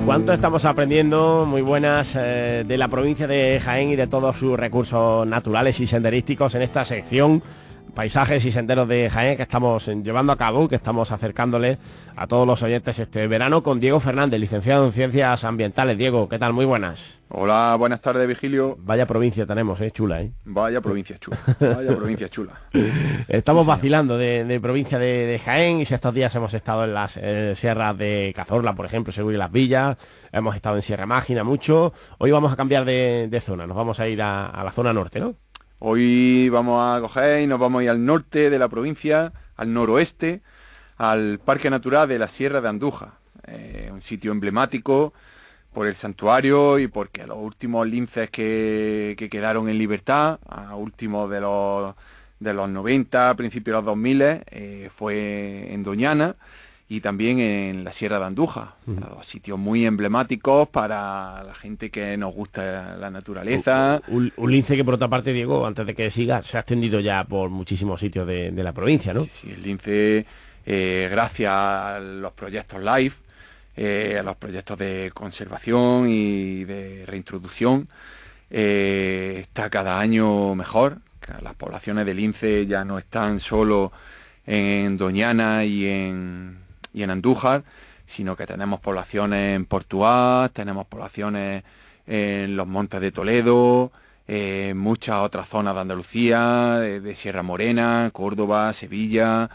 ¿Cuánto estamos aprendiendo? Muy buenas, de la provincia de Jaén y de todos sus recursos naturales y senderísticos en esta sección Paisajes y Senderos de Jaén que estamos llevando a cabo, que estamos acercándole a todos los oyentes este verano con Diego Fernández, licenciado en Ciencias Ambientales. Diego, ¿qué tal? Muy buenas. Hola, buenas tardes, Virgilio. Vaya provincia tenemos, chula, ¿eh? Vaya provincia chula, vaya provincia chula. Estamos Sí, vacilando de provincia de Jaén, y si estos días hemos estado en las sierras de Cazorla, por ejemplo, Segura y Las Villas, hemos estado en Sierra Mágina mucho. Hoy vamos a cambiar de zona, nos vamos a ir a la zona norte, ¿no? Hoy vamos a coger y nos vamos a ir al norte de la provincia, al noroeste, al Parque Natural de la Sierra de Andújar. Un sitio emblemático por el santuario y porque los últimos linces que quedaron en libertad, a últimos de los 90, principios de los 2000, fue en Doñana y también en la Sierra de Andújar. Dos sitios muy emblemáticos para la gente que nos gusta la naturaleza. Un lince que, por otra parte, Diego, antes de que siga, se ha extendido ya por muchísimos sitios de la provincia, ¿no? Sí, el lince, gracias a los proyectos LIFE, a los proyectos de conservación y de reintroducción, está cada año mejor. Las poblaciones de lince ya no están solo en Doñana y en Andújar, sino que tenemos poblaciones en Portugal, tenemos poblaciones en los Montes de Toledo, muchas otras zonas de Andalucía, de Sierra Morena, Córdoba, Sevilla,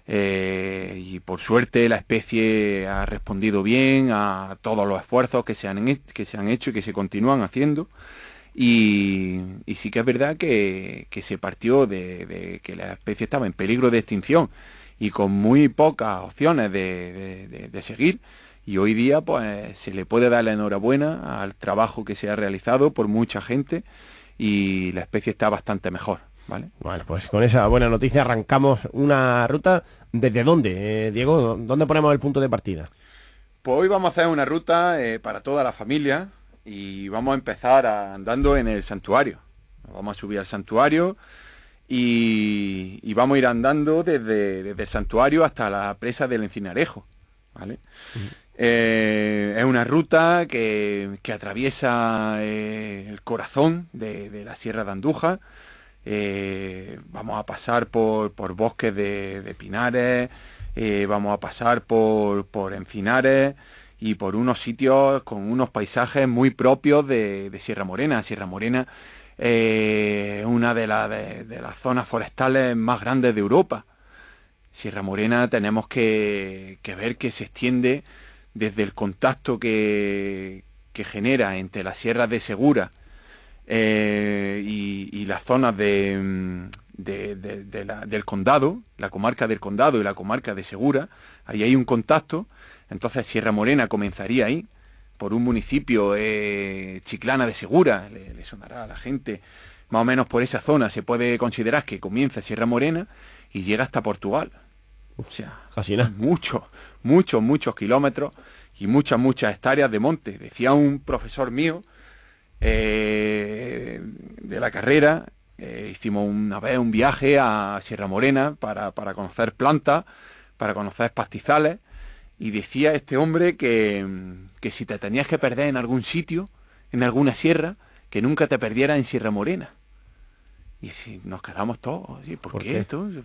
y por suerte la especie ha respondido bien a todos los esfuerzos que se han hecho y que se continúan haciendo. Y sí que es verdad que se partió de que la especie estaba en peligro de extinción y con muy pocas opciones de seguir, y hoy día pues se le puede dar la enhorabuena al trabajo que se ha realizado por mucha gente y la especie está bastante mejor, ¿vale? Bueno, pues con esa buena noticia arrancamos una ruta. ¿Desde dónde, Diego? ¿Dónde ponemos el punto de partida? Pues hoy vamos a hacer una ruta para toda la familia y vamos a empezar andando en el santuario. Nos vamos a subir al santuario y vamos a ir andando desde el santuario hasta la presa del Encinarejo, ¿vale? Es una ruta que atraviesa el corazón de la Sierra de Andújar. Vamos a pasar por bosques de pinares, vamos a pasar por encinares y por unos sitios con unos paisajes muy propios de Sierra Morena. Sierra Morena es una de las zonas forestales más grandes de Europa. Sierra Morena tenemos que ver que se extiende desde el contacto que genera entre las sierras de Segura y las zonas del condado, la comarca del condado y la comarca de Segura. Ahí hay un contacto. Entonces Sierra Morena comenzaría ahí, por un municipio, Chiclana de Segura, le sonará a la gente. Más o menos por esa zona se puede considerar que comienza Sierra Morena y llega hasta Portugal. O sea, casi nada. muchos kilómetros y muchas hectáreas de monte. Decía un profesor mío de la carrera, hicimos una vez un viaje a Sierra Morena para conocer plantas, para conocer pastizales, y decía este hombre que si te tenías que perder en algún sitio, en alguna sierra, que nunca te perdieras en Sierra Morena. Y si nos quedamos todos, ¿por qué esto?